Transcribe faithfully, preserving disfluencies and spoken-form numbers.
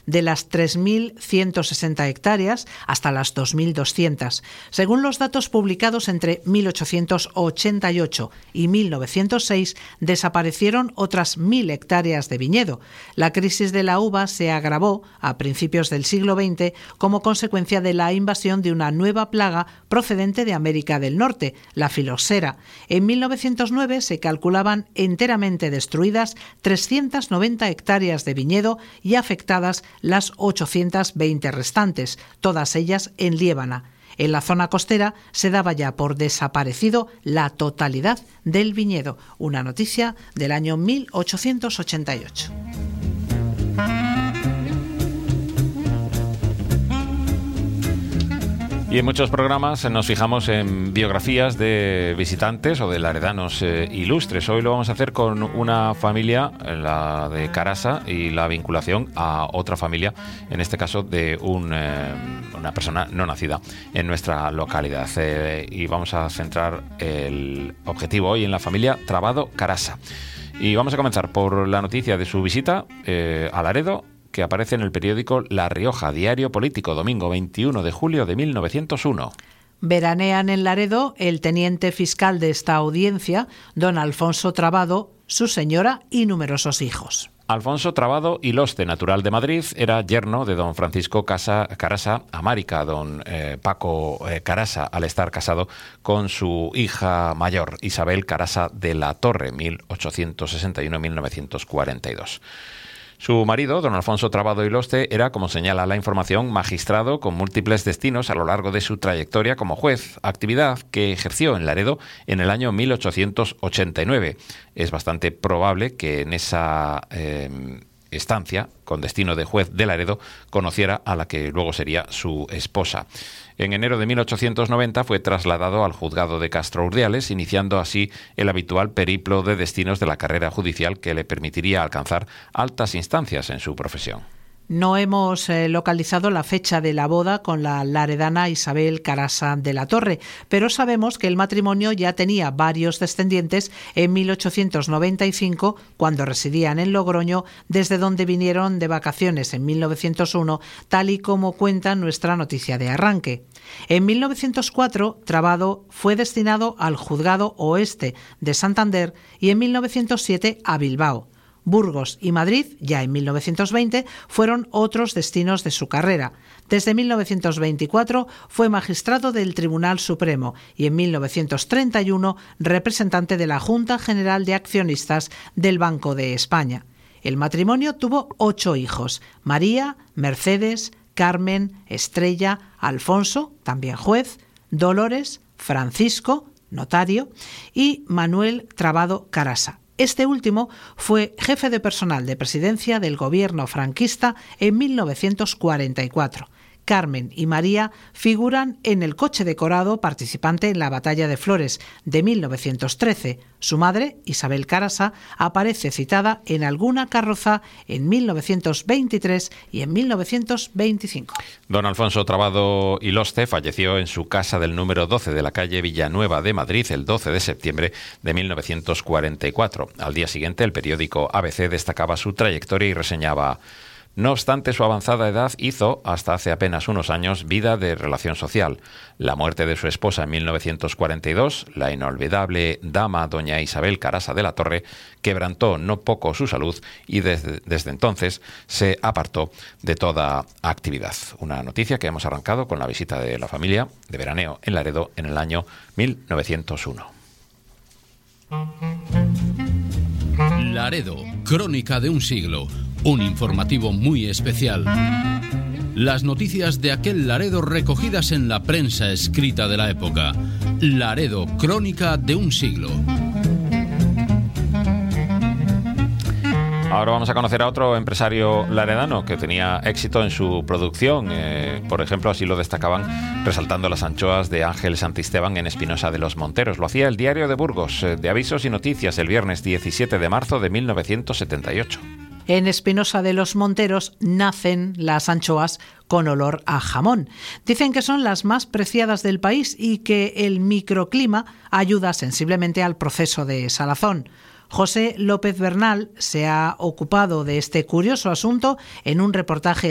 de las tres mil ciento sesenta hectáreas hasta las dos mil doscientas. Según los datos publicados entre mil ochocientos ochenta y ocho y mil novecientos seis, desaparecieron otras mil hectáreas de viñedo. La crisis de la uva se agravó a principios del siglo veinte como consecuencia de la invasión de una nueva plaga procedente de América del Norte, la filoxera. En mil novecientos nueve se calculaban enteramente destruidas trescientas noventa hectáreas de viñedo y afectadas las ochocientas veinte restantes, todas ellas en Liébana. En la zona costera se daba ya por desaparecido la totalidad del viñedo. Una noticia del año mil ochocientos ochenta y ocho. Y en muchos programas nos fijamos en biografías de visitantes o de laredanos eh, ilustres. Hoy lo vamos a hacer con una familia, la de Carasa, y la vinculación a otra familia, en este caso de un, eh, una persona no nacida en nuestra localidad. Eh, y vamos a centrar el objetivo hoy en la familia Trabado Carasa. Y vamos a comenzar por la noticia de su visita eh, a Laredo, que aparece en el periódico La Rioja, diario político, domingo veintiuno de julio de mil novecientos uno. Veranean en Laredo el teniente fiscal de esta audiencia, don Alfonso Trabado, su señora y numerosos hijos. Alfonso Trabado Iloste, natural de Madrid, era yerno de don Francisco Casa, Carasa Amárica, don eh, Paco eh, Carasa, al estar casado con su hija mayor, Isabel Carasa de la Torre, mil ochocientos sesenta y uno a mil novecientos cuarenta y dos. Su marido, don Alfonso Trabado Iloste, era, como señala la información, magistrado con múltiples destinos a lo largo de su trayectoria como juez, actividad que ejerció en Laredo en el año mil ochocientos ochenta y nueve. Es bastante probable que en esa eh, estancia, con destino de juez de Laredo, conociera a la que luego sería su esposa. En enero de mil ochocientos noventa fue trasladado al juzgado de Castro Urdiales, iniciando así el habitual periplo de destinos de la carrera judicial que le permitiría alcanzar altas instancias en su profesión. No hemos eh, localizado la fecha de la boda con la laredana Isabel Carasa de la Torre, pero sabemos que el matrimonio ya tenía varios descendientes en mil ochocientos noventa y cinco, cuando residían en Logroño, desde donde vinieron de vacaciones en mil novecientos uno, tal y como cuenta nuestra noticia de arranque. En mil novecientos cuatro, Trabado fue destinado al Juzgado Oeste de Santander y en mil novecientos siete a Bilbao. Burgos y Madrid, ya en mil novecientos veinte, fueron otros destinos de su carrera. Desde mil novecientos veinticuatro fue magistrado del Tribunal Supremo y en mil novecientos treinta y uno representante de la Junta General de Accionistas del Banco de España. El matrimonio tuvo ocho hijos: María, Mercedes, Carmen, Estrella, Alfonso, también juez, Dolores, Francisco, notario, y Manuel Trabado Carasa. Este último fue jefe de personal de presidencia del gobierno franquista en mil novecientos cuarenta y cuatro. Carmen y María figuran en el coche decorado participante en la Batalla de Flores de mil novecientos trece. Su madre, Isabel Carasa, aparece citada en alguna carroza en mil novecientos veintitrés y en mil novecientos veinticinco. Don Alfonso Trabado Iloste falleció en su casa del número doce de la calle Villanueva de Madrid el doce de septiembre de mil novecientos cuarenta y cuatro. Al día siguiente, el periódico A B C destacaba su trayectoria y reseñaba: no obstante su avanzada edad, hizo, hasta hace apenas unos años, vida de relación social. La muerte de su esposa en mil novecientos cuarenta y dos, la inolvidable dama doña Isabel Carasa de la Torre, quebrantó no poco su salud y desde, desde entonces se apartó de toda actividad. Una noticia que hemos arrancado con la visita de la familia de veraneo en Laredo en el año mil novecientos uno. Laredo, crónica de un siglo. Un informativo muy especial. Las noticias de aquel Laredo recogidas en la prensa escrita de la época. Laredo, crónica de un siglo. Ahora vamos a conocer a otro empresario laredano que tenía éxito en su producción. Eh, por ejemplo, así lo destacaban resaltando las anchoas de Ángel Santisteban en Espinosa de los Monteros. Lo hacía el Diario de Burgos, eh, de Avisos y Noticias, el viernes diecisiete de marzo de mil novecientos setenta y ocho. En Espinosa de los Monteros nacen las anchoas con olor a jamón. Dicen que son las más preciadas del país y que el microclima ayuda sensiblemente al proceso de salazón. José López Bernal se ha ocupado de este curioso asunto en un reportaje